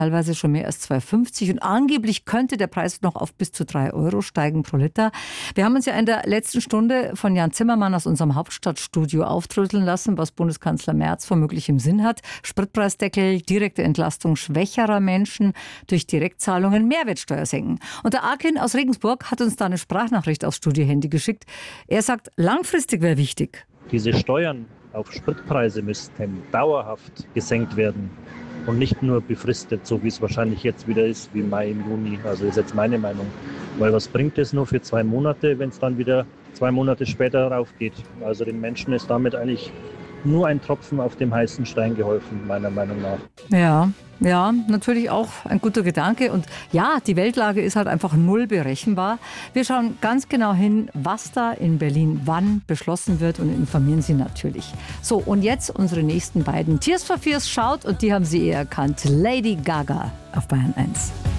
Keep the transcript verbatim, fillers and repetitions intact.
teilweise schon mehr als zwei fünfzig und angeblich könnte der Preis noch auf bis zu drei Euro steigen pro Liter. Wir haben uns ja in der letzten Stunde von Jan Zimmermann aus unserem Hauptstadtstudio aufdröseln lassen, was Bundeskanzler Merz womöglich im Sinn hat. Spritpreisdeckel, direkte Entlastung schwächerer Menschen durch Direktzahlungen, Mehrwertsteuer senken. Und der Akin aus Regensburg hat uns da eine Sprachnachricht aufs Studiohandy geschickt. Er sagt, langfristig wäre wichtig. Diese Steuern auf Spritpreise müssten dauerhaft gesenkt werden. Und nicht nur befristet, so wie es wahrscheinlich jetzt wieder ist, wie Mai, im Juni. Also ist jetzt meine Meinung. Weil was bringt es nur für zwei Monate, wenn es dann wieder zwei Monate später raufgeht? Also den Menschen ist damit eigentlich nur ein Tropfen auf dem heißen Stein geholfen, meiner Meinung nach. Ja, ja, natürlich auch ein guter Gedanke. Und ja, die Weltlage ist halt einfach null berechenbar. Wir schauen ganz genau hin, was da in Berlin wann beschlossen wird und informieren Sie natürlich. So, und jetzt unsere nächsten beiden. Tears for Fears schaut und die haben Sie eh erkannt. Lady Gaga auf Bayern eins.